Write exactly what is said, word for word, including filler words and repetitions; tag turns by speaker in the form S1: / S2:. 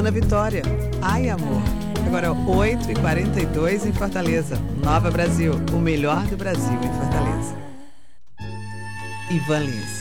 S1: Vila Vitória. Ai, amor. Agora oito e quarenta e dois em Fortaleza. Nova Brasil, o melhor do Brasil em Fortaleza. Ivan Lins.